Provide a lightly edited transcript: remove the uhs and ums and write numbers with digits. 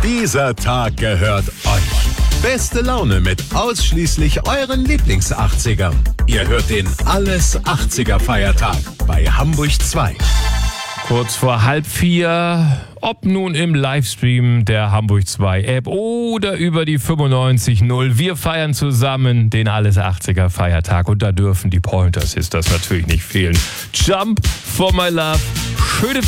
Dieser Tag gehört euch. Beste Laune mit ausschließlich euren Lieblings-80ern. Ihr hört den Alles 80er Feiertag bei Hamburg 2. Kurz vor 3:30, ob nun im Livestream der Hamburg 2 App oder über die 95.0. Wir feiern zusammen den Alles 80er Feiertag und da dürfen die Pointer Sisters natürlich nicht fehlen. Jump for my love. Schöne